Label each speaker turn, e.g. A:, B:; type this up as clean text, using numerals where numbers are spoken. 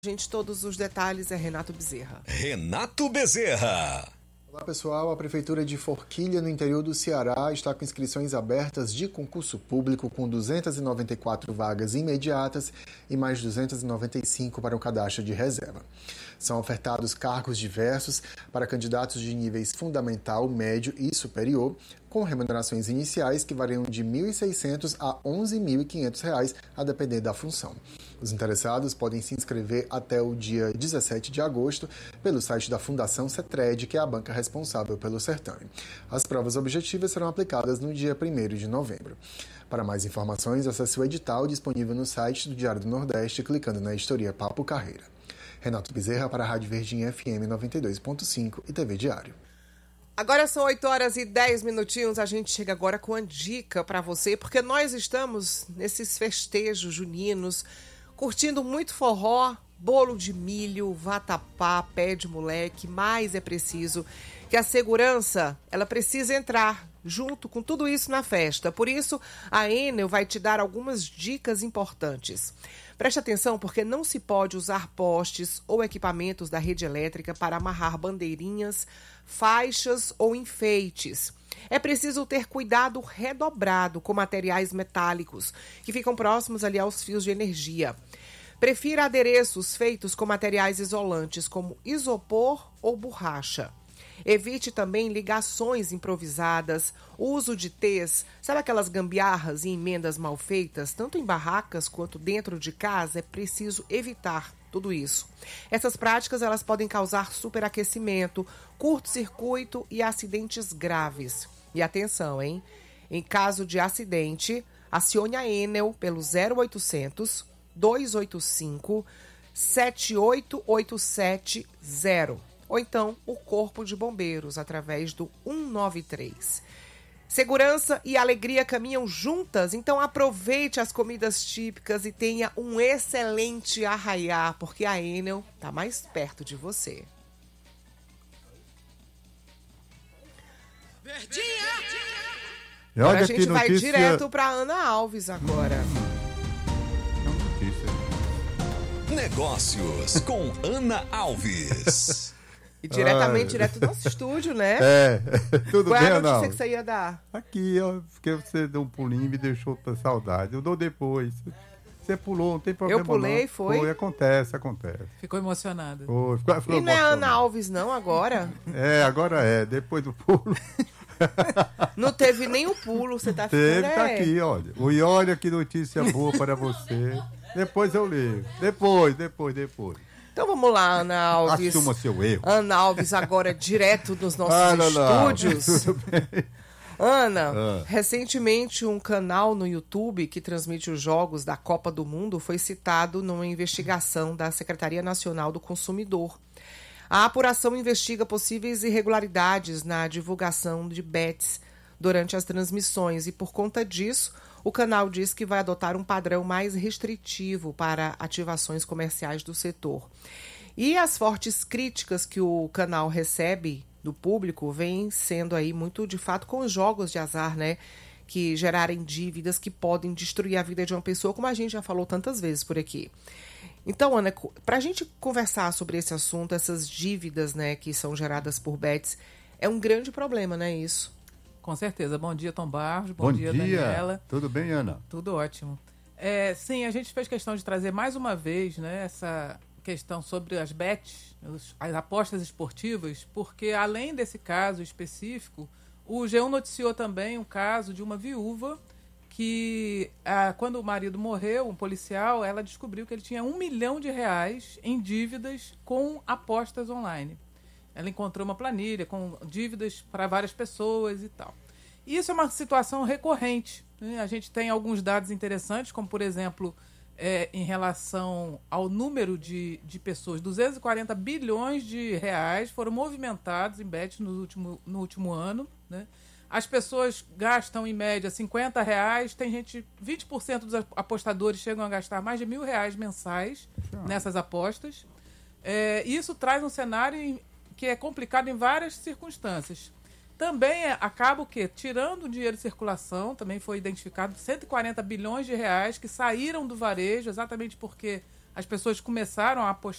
A: Gente, todos os detalhes é Renato Bezerra.
B: Renato Bezerra.
C: Olá pessoal, a Prefeitura de Forquilha, no interior do Ceará, está com inscrições abertas de concurso público com 294 vagas imediatas e mais 295 para o cadastro de reserva. São ofertados cargos diversos para candidatos de níveis fundamental, médio e superior, com remunerações iniciais que variam de R$ 1.600 a R$ 11.500, a depender da função. Os interessados podem se inscrever até o dia 17 de agosto pelo site da Fundação CETRED, que é a banca responsável pelo certame. As provas objetivas serão aplicadas no dia 1º de novembro. Para mais informações, acesse o edital disponível no site do Diário do Nordeste, clicando na editoria Papo Carreira. Renato Bezerra para a Rádio Verdinha FM 92.5 e TV Diário.
A: Agora são 8h10, a gente chega agora com a dica para você, porque nós estamos nesses festejos juninos, curtindo muito forró, bolo de milho, vatapá, pé de moleque, mas é preciso que a segurança, ela precisa entrar junto com tudo isso na festa. Por isso, a Enel vai te dar algumas dicas importantes. Preste atenção, porque não se pode usar postes ou equipamentos da rede elétrica para amarrar bandeirinhas, faixas ou enfeites. É preciso ter cuidado redobrado com materiais metálicos que ficam próximos ali aos fios de energia. Prefira adereços feitos com materiais isolantes, como isopor ou borracha. Evite também ligações improvisadas, uso de T's, sabe aquelas gambiarras e emendas mal feitas, tanto em barracas quanto dentro de casa. É preciso evitar tudo isso. Essas práticas elas podem causar superaquecimento, curto-circuito e acidentes graves. E atenção, hein? Em caso de acidente, acione a Enel pelo 0800 285 78870. Ou então o Corpo de Bombeiros, através do 193. Segurança e alegria caminham juntas, então aproveite as comidas típicas e tenha um excelente arraiá, porque a Enel está mais perto de você.
D: Verdinha!
A: Agora a gente vai direto para Ana Alves agora.
B: Negócios com Ana Alves.
A: E direto do nosso estúdio, né?
E: Tudo
A: bem,
E: Ana?
A: Qual é a notícia que você ia dar?
E: Aqui, ó, porque você deu um pulinho e me deixou com saudade. Eu dou depois. Você pulou, não tem problema.
A: Eu pulei,
E: não.
A: Foi?
E: Acontece.
F: Ficou emocionada.
E: Ficou
A: e não é Ana Alves, não, agora?
E: Agora depois do pulo.
A: Não teve nem o pulo, você tá ficando...
E: Tá aqui, olha. E olha que notícia boa para você. Depois eu leio. Depois.
A: Então vamos lá, Ana Alves.
E: Assuma seu erro.
A: Ana Alves agora direto dos nossos estúdios.
E: Tudo bem.
A: Ana, recentemente um canal no YouTube que transmite os jogos da Copa do Mundo foi citado numa investigação da Secretaria Nacional do Consumidor. A apuração investiga possíveis irregularidades na divulgação de bets durante as transmissões e, por conta disso, o canal diz que vai adotar um padrão mais restritivo para ativações comerciais do setor. E as fortes críticas que o canal recebe do público vêm sendo aí muito, de fato, com os jogos de azar, né? Que gerarem dívidas que podem destruir a vida de uma pessoa, como a gente já falou tantas vezes por aqui. Então, Ana, para a gente conversar sobre esse assunto, essas dívidas, né, que são geradas por bets, é um grande problema, não é isso?
F: Com certeza. Bom dia, Tom Barros. Bom dia, Daniela.
E: Tudo bem, Ana?
F: Tudo ótimo. Sim, a gente fez questão de trazer mais uma vez, né, essa questão sobre as bets, as apostas esportivas, porque além desse caso específico, o G1 noticiou também um caso de uma viúva que, quando o marido morreu, um policial, ela descobriu que ele tinha R$1 milhão em dívidas com apostas online. Ela encontrou uma planilha com dívidas para várias pessoas e tal. Isso é uma situação recorrente, né? A gente tem alguns dados interessantes, como, por exemplo, em relação ao número de pessoas. 240 bilhões de reais foram movimentados em bet no último ano, né? As pessoas gastam, em média, R$50. Tem gente, 20% dos apostadores chegam a gastar mais de R$1.000 mensais nessas apostas. Isso traz um cenário que é complicado em várias circunstâncias. Também acaba o quê? Tirando o dinheiro de circulação, também foi identificado 140 bilhões de reais que saíram do varejo, exatamente porque as pessoas começaram a